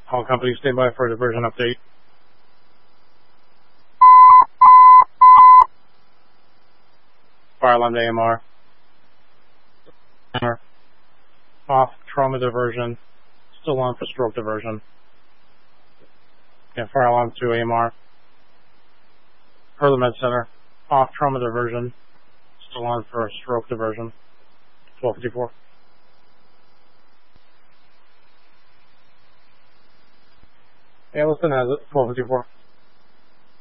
All companies stand by for a diversion update. Fire alarm to AMR. Off, trauma diversion. Still on for stroke diversion. Yeah, fire alarm to AMR. Further Med Center. Off, trauma diversion. Still on for stroke diversion. 1254. Yeah, listen as it. 1254.